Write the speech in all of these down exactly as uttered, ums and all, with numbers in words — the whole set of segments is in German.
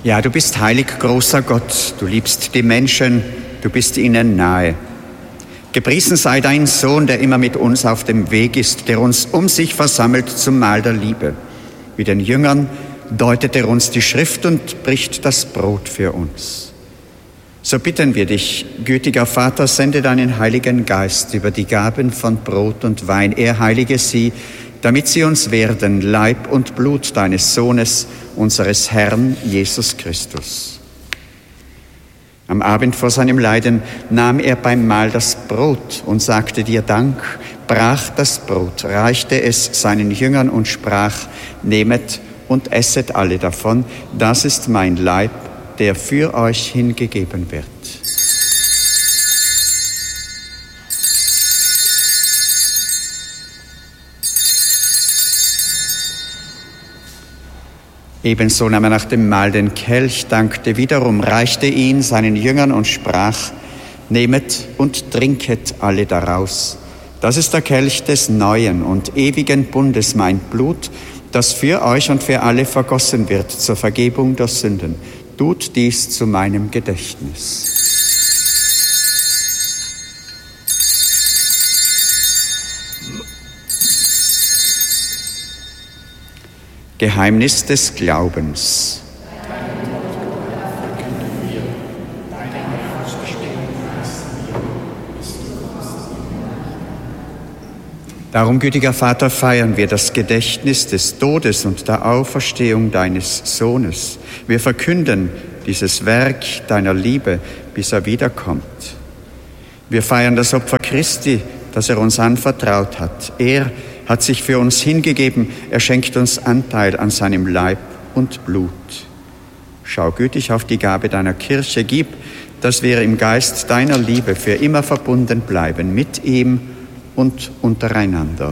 Ja, du bist heilig, großer Gott, du liebst die Menschen, du bist ihnen nahe. Gepriesen sei dein Sohn, der immer mit uns auf dem Weg ist, der uns um sich versammelt zum Mahl der Liebe. Wie den Jüngern deutet er uns die Schrift und bricht das Brot für uns. So bitten wir dich, gütiger Vater, sende deinen Heiligen Geist über die Gaben von Brot und Wein. Er heilige sie, damit sie uns werden Leib und Blut deines Sohnes, unseres Herrn Jesus Christus. Am Abend vor seinem Leiden nahm er beim Mahl das Brot und sagte dir Dank, brach das Brot, reichte es seinen Jüngern und sprach, nehmet und esset alle davon, das ist mein Leib, der für euch hingegeben wird. Ebenso nahm er nach dem Mahl den Kelch, dankte wiederum, reichte ihn seinen Jüngern und sprach, nehmet und trinket alle daraus. Das ist der Kelch des neuen und ewigen Bundes, mein Blut, das für euch und für alle vergossen wird zur Vergebung der Sünden. Tut dies zu meinem Gedächtnis. Geheimnis des Glaubens. Darum, gütiger Vater, feiern wir das Gedächtnis des Todes und der Auferstehung deines Sohnes. Wir verkünden dieses Werk deiner Liebe, bis er wiederkommt. Wir feiern das Opfer Christi, das er uns anvertraut hat. Er hat sich für uns hingegeben, er schenkt uns Anteil an seinem Leib und Blut. Schau gütig auf die Gabe deiner Kirche, gib, dass wir im Geist deiner Liebe für immer verbunden bleiben mit ihm und untereinander.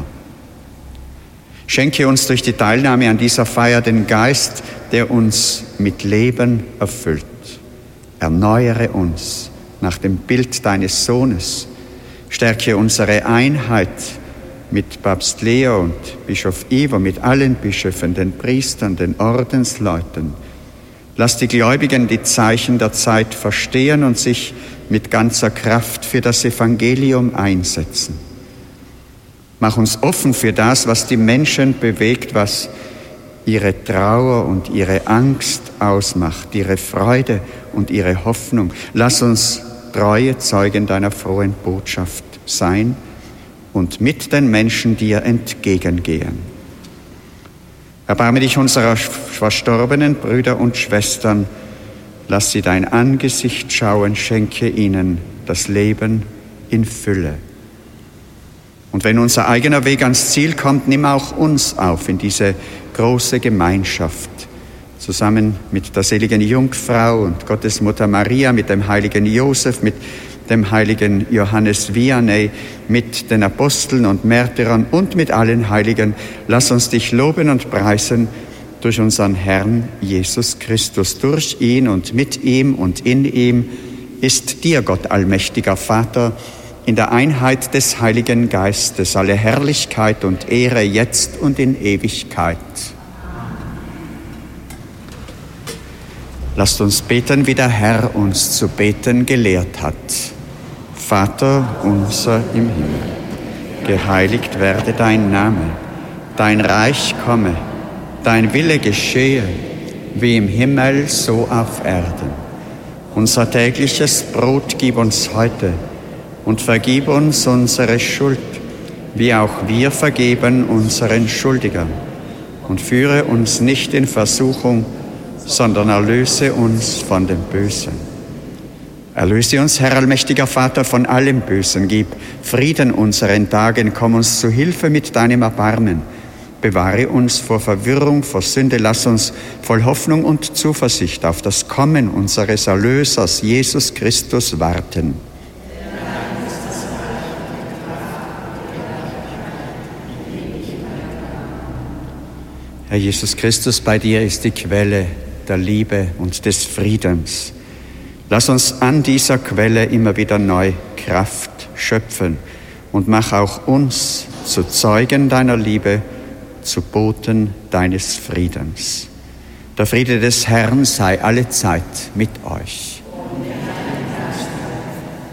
Schenke uns durch die Teilnahme an dieser Feier den Geist, der uns mit Leben erfüllt. Erneuere uns nach dem Bild deines Sohnes. Stärke unsere Einheit mit Papst Leo und Bischof Ivo, mit allen Bischöfen, den Priestern, den Ordensleuten. Lass die Gläubigen die Zeichen der Zeit verstehen und sich mit ganzer Kraft für das Evangelium einsetzen. Mach uns offen für das, was die Menschen bewegt, was ihre Trauer und ihre Angst ausmacht, ihre Freude und ihre Hoffnung. Lass uns treue Zeugen deiner frohen Botschaft sein und mit den Menschen dir entgegengehen. Erbarme dich unserer verstorbenen Brüder und Schwestern, lass sie dein Angesicht schauen, schenke ihnen das Leben in Fülle. Und wenn unser eigener Weg ans Ziel kommt, nimm auch uns auf in diese große Gemeinschaft, zusammen mit der seligen Jungfrau und Gottesmutter Maria, mit dem heiligen Josef, mit dem heiligen Johannes Vianney, mit den Aposteln und Märtyrern und mit allen Heiligen. Lass uns dich loben und preisen durch unseren Herrn Jesus Christus. Durch ihn und mit ihm und in ihm ist dir, Gott allmächtiger Vater, in der Einheit des Heiligen Geistes alle Herrlichkeit und Ehre jetzt und in Ewigkeit. Lasst uns beten, wie der Herr uns zu beten gelehrt hat. Vater unser im Himmel, geheiligt werde dein Name, dein Reich komme, dein Wille geschehe, wie im Himmel so auf Erden. Unser tägliches Brot gib uns heute und vergib uns unsere Schuld, wie auch wir vergeben unseren Schuldigern. Und führe uns nicht in Versuchung, sondern erlöse uns von dem Bösen. Erlöse uns, Herr allmächtiger Vater, von allem Bösen. Gib Frieden unseren Tagen, komm uns zu Hilfe mit deinem Erbarmen. Bewahre uns vor Verwirrung, vor Sünde. Lass uns voll Hoffnung und Zuversicht auf das Kommen unseres Erlösers, Jesus Christus, warten. Herr Jesus Christus, bei dir ist die Quelle der Liebe und des Friedens. Lass uns an dieser Quelle immer wieder neu Kraft schöpfen und mach auch uns zu Zeugen deiner Liebe, zu Boten deines Friedens. Der Friede des Herrn sei allezeit mit euch.